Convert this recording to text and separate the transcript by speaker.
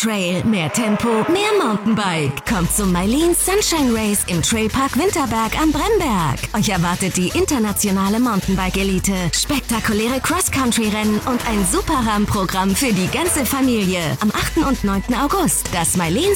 Speaker 1: Trail, mehr Tempo, mehr Mountainbike. Kommt zum Mailin Sunshine Race im Trailpark Winterberg am Bremberg. Euch erwartet die internationale Mountainbike-Elite, spektakuläre Cross-Country-Rennen und ein super Rahmenprogramm für die ganze Familie. Am 8. und 9. August. Das Mailin